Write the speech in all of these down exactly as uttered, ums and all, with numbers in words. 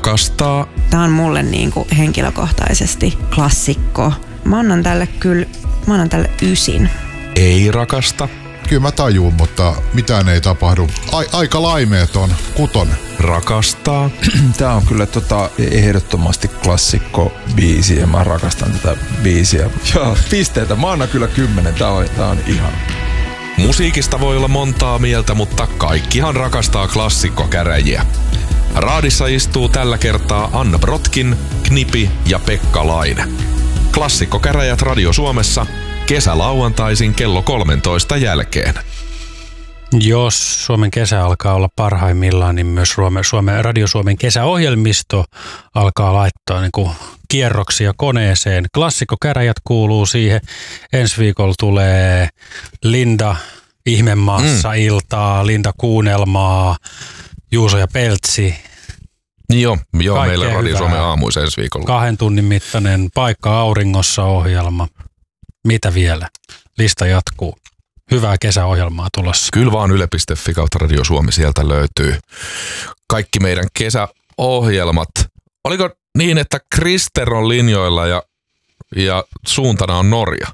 Rakastaa. Tää on mulle niinku henkilökohtaisesti klassikko. Mä annan tälle kyllä, mä annan tälle ysin. Ei rakasta. Kyllä mä tajuun, mutta mitään ei tapahdu. Ai, aika laimeeton. Kutonen. Rakastaa. Tää on kyllä tota ehdottomasti klassikko biisi ja mä rakastan tätä biisiä. Ja pisteitä. Mä annan kyllä kymmenen. Tää on, tää on ihan. Musiikista voi olla montaa mieltä, mutta kaikkihan rakastaa klassikkokäräjiä. Raadissa istuu tällä kertaa Anna Brotkin, Knipi ja Pekka Laine. Klassikkokäräjät Radio Suomessa kesälauantaisin kello kolmentoista jälkeen. Jos Suomen kesä alkaa olla parhaimmillaan, niin myös Suomen, Suomen, Radio Suomen kesäohjelmisto alkaa laittaa niin kuin kierroksia koneeseen. Klassikkokäräjät kuuluu siihen. Ensi viikolla tulee Linda Ihmemaassa mm. iltaa, Linda Kuunnelmaa, Juuso ja Peltsi. Joo, joo meillä Radio hyvää. Suomen aamuissa ensi viikolla. Kahden tunnin mittainen Paikka auringossa -ohjelma. Mitä vielä? Lista jatkuu. Hyvää kesäohjelmaa tulossa. Kyllä vaan yle piste fi kautta Radio Suomi, sieltä löytyy kaikki meidän kesäohjelmat. Oliko niin, että Krister on linjoilla ja, ja suuntana on Norja?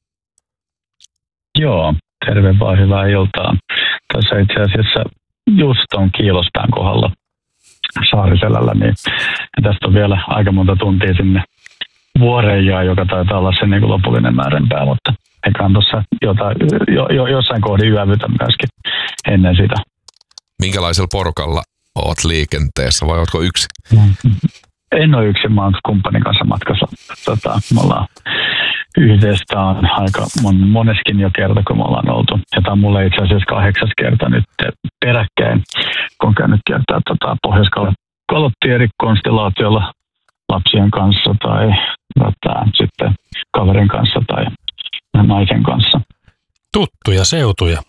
Joo, terve vaan, hyvää iltaa. Tässä itse asiassa just on Kiilospään kohdalla Saariselällä, niin tästä on vielä aika monta tuntia sinne vuoreen, joka taitaa olla se niin kuin lopullinen määränpää, mutta eiköhän tuossa jotain, jo, jo, jossain kohdin yövytä myöskin ennen sitä. Minkälaisella porukalla oot liikenteessä vai ootko yksi? En ole yksin, mä oon kumppanin kanssa matkassa. Tota, me ollaan yhdessä on aika mon, moneskin jo kerta, kun me ollaan oltu. Ja tämä on mulle itse asiassa kahdeksas kerta nyt peräkkäin, kun on käynyt kiertää tota, Pohjois-Kalottia eri konstellaatiolla lapsien kanssa tai tota, sitten kaverin kanssa tai naisen kanssa. Tuttuja seutuja.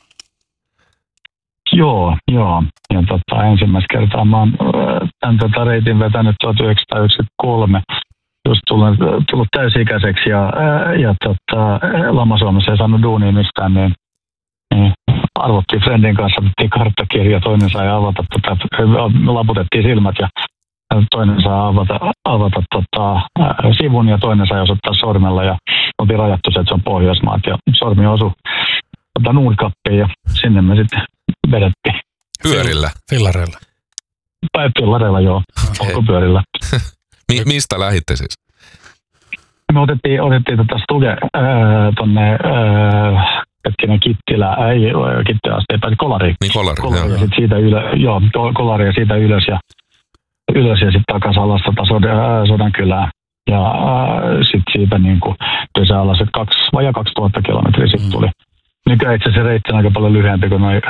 Joo, joo. Ja tota, ensimmäistä kertaa mä oon tämän tota reitin vetänyt tuhatyhdeksänsataayhdeksänkymmentäkolme. Just tullut, tullut täysi-ikäiseksi ja, ja tota, Lama-Suomessa ei saanut duunia mistään, niin, niin arvottiin friendin kanssa, otettiin karttakirja, toinen sai avata, tota, me laputettiin silmät ja toinen saa avata, avata tota, sivun ja toinen sai osoittaa sormella ja oltiin rajattu se, että se on Pohjoismaat ja sormi osui tota, Nordkappiin ja sinne me sitten vedettiin. Pyörillä? Fillareilla. Fillareilla, joo. Okay. Polkupyörillä. Mi- mistä lähditte siis? Me otettiin, otettiin tota Stuge tuonne hetkinen Kittilä, ei Kittilä asti, ei pääsi Kolariin. Niin Kolari, Kolari joo. Ja sitten siitä ylös, joo, Kolari ja siitä ylös ja ylös ja sitten takaisin alas tota Sodan, Sodankylään. Ja sitten siitä niin kuin pesä alas, että kaksi, vajaa kaksituhatta kilometriä sitten tuli. Nykyään itse asiassa reitti on aika paljon lyhyempi, kun noi,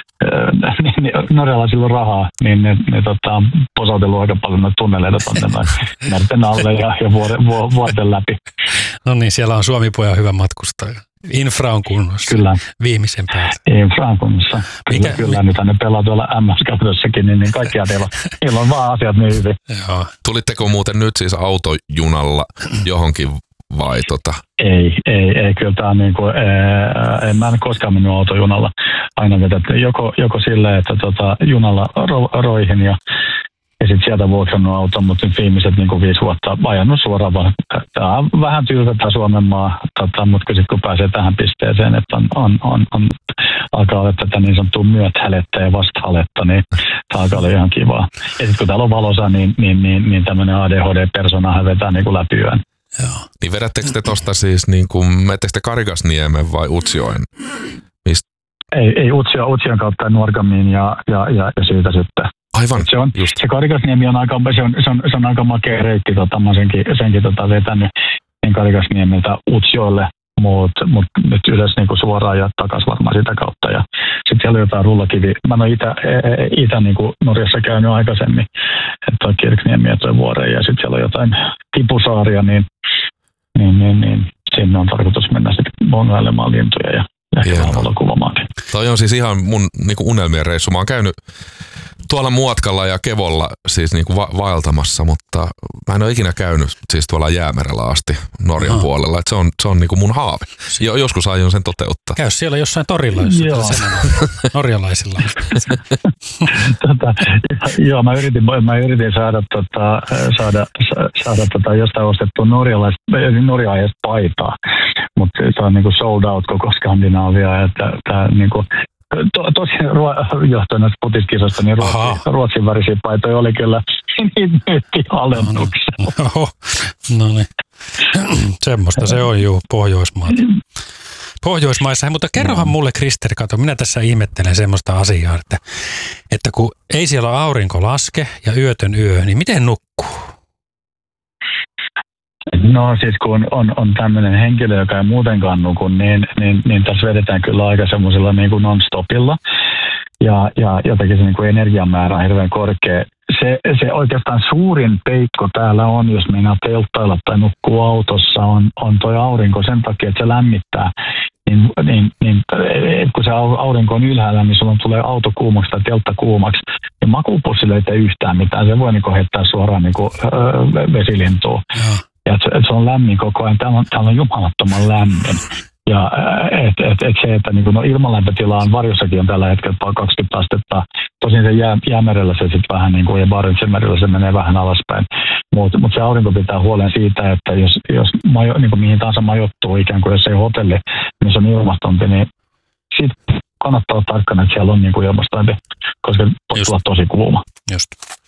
äh, niin, norjalaisilla on rahaa, niin ne, ne tota, on posautellut aika paljon noita tunneleita tuonne noin merten alle ja, ja vuorten, vuorten läpi. No niin, siellä on Suomi-poja hyvä matkustaja. Infra on kunnossa. Kyllä. Viimeisen päälle. Infra on kunnossa. Kyllä, kyllä. Nyt ne pelaa tuolla M S-käytössäkin, niin, niin kaikkia teillä, teillä on vaan asiat niin hyvin. Joo. Tulitteko muuten nyt siis autojunalla johonkin vai tota? Ei, ei, ei. Kyllä tämä on niin kuin, en mä en koskaan mennyt autojunalla. Aina vedetty joko, joko silleen, että tota, junalla ro, roihin ja, ja sitten sieltä vuokrannut auton, mutta nyt viimeiset niin kuin viisi vuotta ajanut suoraan vaan. Tämä on vähän tylsä tämä Suomenmaa, tota, mutta sitten kun pääsee tähän pisteeseen, että on, on, on, on alkaa olla tätä niin sanottua myöthälettä ja vastahaletta, niin tämä alkaa olla ihan kivaa. Ja sitten kun täällä on valosa, niin, niin, niin, niin tämmöinen A D H D-persoonahan vetää niin kuin läpi yön. Joo. Niin vedättekö te tosta siis niin kuin, menettekö te Karikasniemen vai Utsjoen? Mist? Ei, ei Utsjo, Utsjon kautta Nuorgamiin ja, ja, ja, ja siitä sitten. Aivan, se on, just. Se Karikasniemi on aika, se on, se on, se on aika makea reitti, tota, mä senkin, senkin tota, vetänyt niin Karikasniemeltä Utsjoelle, mutta mut nyt ylös niin kuin suoraan ja takas varmaan sitä kautta. Ja sitten siellä on jotain rullakivi. Mä en ole itä, itä niin kuin Norjassa käynyt aikaisemmin, että on Kirkniemi ja tuo vuoreen ja sitten siellä on jotain tipusaaria, niin, niin, niin, niin sinne on tarkoitus mennä sitten monailemaan lintuja ja ehkä valokuvaamaankin. Toi on siis ihan mun niinku unelmien reissu. Mä oon käynyt tuolla Muotkalla ja Kevolla siis niinku va- vaeltamassa, mutta mä en ole ikinä käynyt siis tuolla Jäämerellä asti Norjan Aha. puolella. Et se on, se on niinku mun haave. Jo, joskus aion sen toteuttaa. Käy siellä jossain torilla, jos Joo. norjalaisilla. tota, joo, mä yritin, mä yritin saada, tota, saada, saada tota, jostain ostettua norjalaista, norjalaista paitaa, mutta se on niinku sold out koko Skandinaavia. Että, tää, niinku, to, tosi johtuen näistä putiskisasta, niin Ruotsin, Ruotsin värisiä paitoja oli kyllä niitä myytti alennuksella. No, no niin, semmoista se on juu, Pohjoismaat. Pohjoismaissa, mutta kerrohan mulle, Krister, kato, minä tässä ihmettelen semmoista asiaa, että, että kun ei siellä aurinko laske ja yötön yö, niin miten nukkuu? No siis kun on, on tämmöinen henkilö, joka ei muutenkaan nuku, niin, niin, niin tässä vedetään kyllä aika semmoisella niin kuin non-stopilla. Ja, ja jotenkin se niin kuin energiamäärä on hirveän korkea. Se, se oikeastaan suurin peikko täällä on, jos mennään telttailla tai nukkuu autossa, on, on toi aurinko sen takia, että se lämmittää. Niin, niin, niin kun se aurinko on ylhäällä, niin sulla tulee auto kuumaksi tai teltta kuumaksi. Ja makuupussille ei tee yhtään mitään. Se voi niin heittää suoraan niin kuin, öö, vesilintuun. Ja et, et se on lämmin koko ajan. Täällä on, täällä on jumalattoman lämmin. Ja et, et, et se, että niin no ilmanlämpötila on varjossakin on tällä hetkellä kaksikymmentä astetta. Tosin se jää, jäämerellä se sitten vähän niin kuin, ja Barentsin merellä se menee vähän alaspäin. Mutta mut se aurinko pitää huolen siitä, että jos, jos majo, niin kuin mihin tahansa majoittuu, ikään kuin jos ei hotelli, missä on ilmastonti, niin sitten kannattaa olla tarkkana, että siellä on niin kuin ilmastointi, koska voi olla tosi kuuma. Just.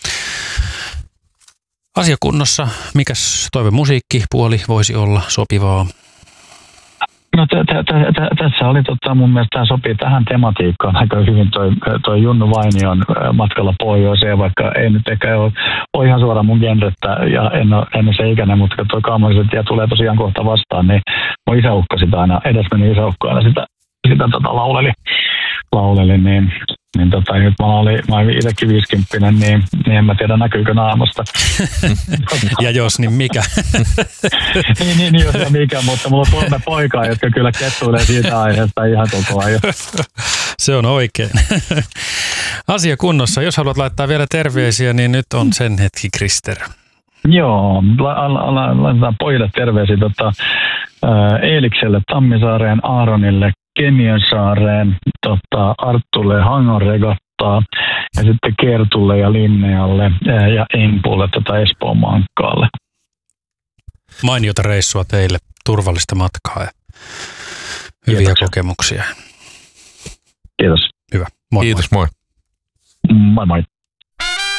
Asia kunnossa. Mikäs toive musiikkipuoli voisi olla sopivaa? No t- t- t- tässä oli tota, mun mielestä tämä sopii tähän tematiikkaan aika hyvin toi, toi Junnu Vainion Matkalla pohjoiseen, vaikka ei nyt ehkä ole, ole ihan suoraan mun genrettä ja en ole, en ole se ikäinen, mutta toi Kaamariset ja tulee tosiaan kohta vastaan, niin mun isäukko sitä aina, edes meni isäukko aina sitä, sitä tota, lauleli, lauleli, niin niin tota, nyt mä olin, mä olin itsekin viisikymppinen, niin, niin en mä tiedä näkyykö naamasta. Ja jos, niin mikä? niin, niin, niin, jos ja mikä, mutta mulla on kolme poikaa, jotka kyllä kettuilee siitä aiheesta ihan koko ajan. Se on oikein. Asia kunnossa. Jos haluat laittaa vielä terveisiä, niin nyt on sen hetki, Krister. Joo, laitetaan pojille terveisiä tota, Eelikselle, Tammisaareen, Aaronille, Kemiönsaareen, tota, Arttulle, Hangon regattaa ja sitten Kertulle ja Linnealle ja Empulle tota Espoon Mankkaalle. Mainiota reissua teille, turvallista matkaa ja hyviä Kiitoksia. kokemuksia. Kiitos. Hyvä. Moi Kiitos, moi. Moi moi.